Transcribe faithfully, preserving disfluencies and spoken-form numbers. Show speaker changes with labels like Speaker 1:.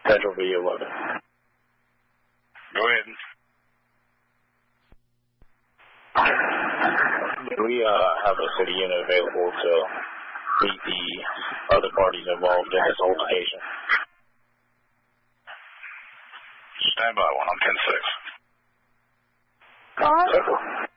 Speaker 1: Central V eleven.
Speaker 2: Go ahead.
Speaker 1: We uh, have a city unit available to meet the other parties involved in this altercation.
Speaker 2: Stand by, one on ten six.
Speaker 3: God.